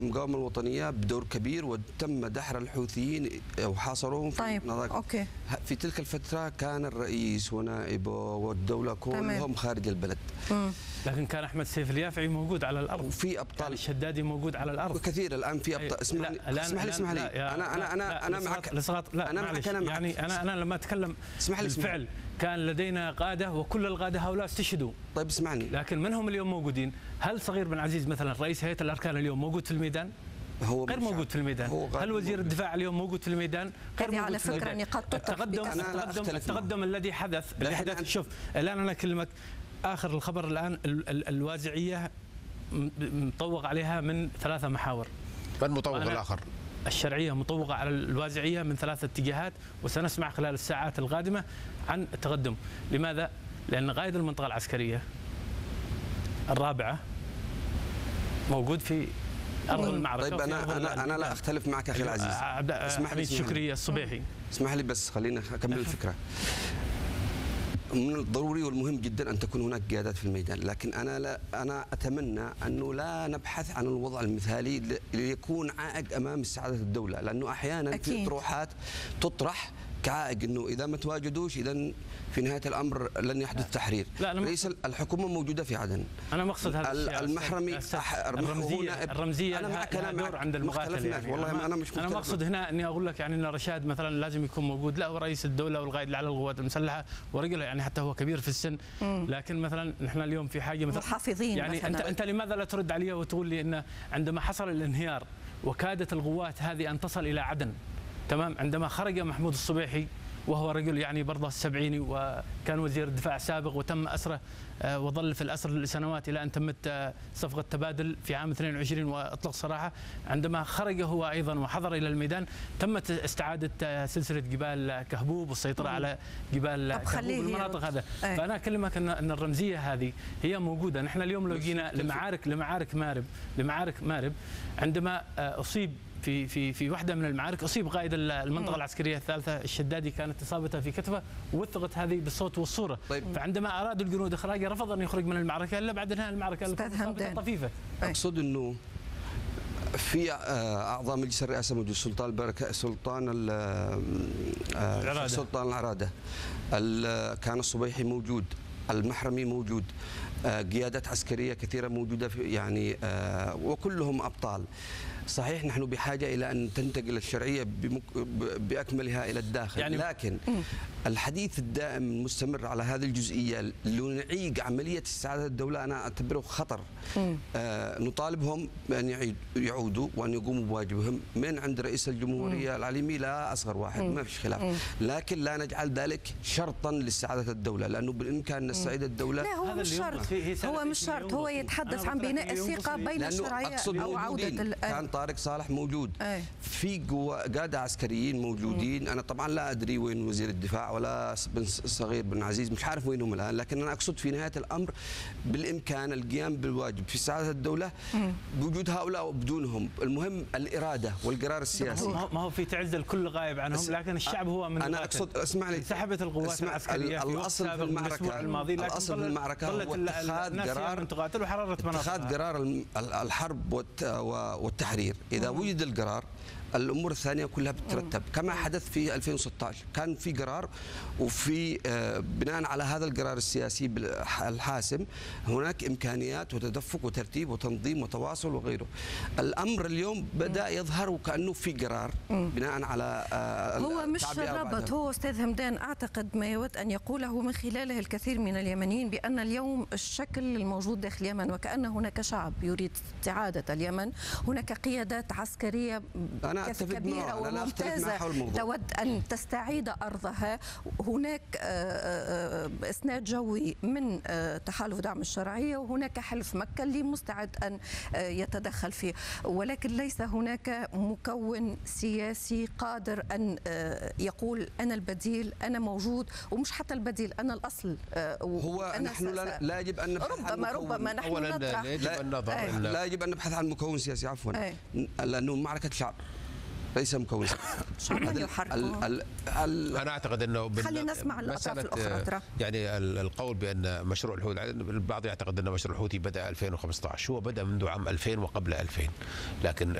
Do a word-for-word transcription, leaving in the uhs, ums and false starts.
المقاومة الوطنية بدور كبير وتم دحر الحوثيين وحاصروهم في طيب أوكي. في تلك الفترة كان الرئيس ونائبه والدولة كلهم خارج البلد. مم. لكن كان أحمد سيف اليافعي موجود على الأرض، وفي أبطال الشدادي موجود على الأرض كثير الآن في أبطال. اسمح لي اسمح لي اسمح لي أنا أنا أنا أنا معك لا أنا معك أنا يعني أنا أنا لما أتكلم بالفعل كان لدينا قادة وكل القادة هؤلاء استشهدوا. طيب اسمعني، لكن من هم اليوم موجودين؟ هل صغير بن عزيز مثلا رئيس هيئة الأركان اليوم موجود في الميدان؟ هو غير موجود في الميدان. هل وزير الدفاع اليوم موجود في الميدان؟ غير موجود في الميدان. على فكرة التقدم التقدم التقدم الذي حدث اللي حدث شوف الآن أنا أكلمك آخر الخبر الآن ال ال الوازعية مطوق عليها من ثلاثة محاور. من مطوق الآخر؟ الشرعية مطوقة على الوازعية من ثلاثة اتجاهات، وسنسمع خلال الساعات القادمة عن التقدم. لماذا؟ لأن قائد المنطقة العسكرية الرابعة موجود في أرض المعركة. طيب أنا أنا أنا لا أختلف معك أخي العزيز. اسمح لي الشكري الصبيحي. اسمح لي بس خلينا أكمل الفكرة. من الضروري والمهم جدا أن تكون هناك قيادات في الميدان، لكن أنا لا أنا أتمنى أنه لا نبحث عن الوضع المثالي ليكون عائق أمام استعادة الدولة، لأنه أحيانا أكيد. في طروحات تطرح كعائق انه اذا ما تواجدوش اذا في نهايه الامر لن يحدث تحرير. رئيس الحكومه موجوده في عدن. انا مقصد هذا الشيء المحرمي الرمزيه الرمزيه انا معك لها دور عند المقاتل. يعني والله انا, أنا مش انا مقصد هنا اني اقول لك يعني ان رشاد مثلا لازم يكون موجود، لا هو رئيس الدوله والقائد الاعلى للقوات المسلحه ورجل يعني حتى هو كبير في السن، لكن مثلا نحن اليوم في حاجه مثلا محافظين يعني مثلاً. انت انت لماذا لا ترد علي وتقول لي ان عندما حصل الانهيار وكادت القوات هذه ان تصل الى عدن، تمام، عندما خرج محمود الصبيحي وهو رجل يعني برضه السبعيني وكان وزير الدفاع سابق وتم أسره وظل في الأسر لسنوات إلى أن تمت صفقة تبادل في عام اثنين وعشرين وأطلق سراحه. عندما خرج هو أيضا وحضر إلى الميدان تمت استعادة سلسلة جبال كهبوب والسيطرة على جبال كهبوب والمناطق هذا. أي. فأنا أكلمك أن الرمزية هذه هي موجودة. نحن اليوم لو جينا لمعارك لمعارك مارب لمعارك مارب عندما أصيب في في في واحده من المعارك اصيب قائد المنطقه العسكريه الثالثه الشدادي، كانت اصابته في كتفه ووثقت هذه بالصوت والصوره. طيب. فعندما ارادوا الجنود اخراجه رفض ان يخرج من المعركه الا بعد انهاء المعركه الاصابه طفيفه. اقصد انه في اعضاء مجلس الرئاسه موجود، سلطان البركه سلطان العراده سلطان العراده كان الصبيحي موجود، المحرمي موجود، قيادات عسكريه كثيره موجوده في يعني وكلهم ابطال. صحيح نحن بحاجة إلى أن تنتقل الشرعية بأكملها إلى الداخل، يعني لكن الحديث الدائم المستمر على هذه الجزئية لنعيق عملية استعادة الدولة أنا أعتبره خطر. آه نطالبهم بأن يعودوا وأن يقوموا بواجبهم من عند رئيس الجمهورية العليمي لا أصغر واحد، ما فيش خلاف، لكن لا نجعل ذلك شرطا لاستعادة الدولة، لأنه بالإمكان نستعيد الدولة. لا هو مش شرط، هو مش شرط، هو يتحدث عن بناء الثقة بين الشرعية أو عودة. كان طارق صالح موجود، أي. في قادة عسكريين موجودين. أنا طبعا لا أدري وين وزير الدفاع ولا بن صغير بن عزيز، مش عارف وينهم الآن، لكن أنا أقصد في نهاية الأمر بالإمكان القيام بالواجب في استعادة الدولة بوجود هؤلاء وبدونهم. المهم الإرادة والقرار السياسي. ما هو في تعزل كل غايب عنهم، لكن الشعب هو من أنا أقصد اسمع لي انسحبت القوات العسكرية الأصل في المعركة الماضي، لكن الأصل في المعركة هو اتخاذ قرار تقاتل وحررت مناطق، اتخاذ قرار الحرب والتحرير. إذا وجد القرار الامور الثانيه كلها بتترتب، كما حدث في ألفين وستة عشر كان في قرار، وفي بناء على هذا القرار السياسي الحاسم هناك امكانيات وتدفق وترتيب وتنظيم وتواصل وغيره. الامر اليوم بدا يظهر وكانه في قرار بناء على هو مش الربط. هو استاذ همدان اعتقد ما يود ان يقوله من خلاله الكثير من اليمنيين بان اليوم الشكل الموجود داخل اليمن وكأن هناك شعب يريد استعاده اليمن، هناك قيادات عسكريه أنا كبيرة وممتازة تود أن تستعيد أرضها، هناك إسناد جوي من تحالف دعم الشرعية، وهناك حلف مكة اللي مستعد أن يتدخل فيه، ولكن ليس هناك مكون سياسي قادر أن يقول أنا البديل، أنا موجود، ومش حتى البديل أنا الأصل. هو نحن لا, لا يجب أن نبحث ربما عن ربما نحن لا, لا, يجب لا, لا يجب أن نبحث عن مكون سياسي عفوا، لأنه معركة شعب ليس مكون شو عم يحركوا؟ انا اعتقد انه خلينا نسمع الاطراف الاخرى. يعني القول بان مشروع الحوثي، البعض يعتقد ان مشروع الحوثي بدا ألفين وخمسة عشر، هو بدا منذ عام ألفين وقبل ألفين، لكن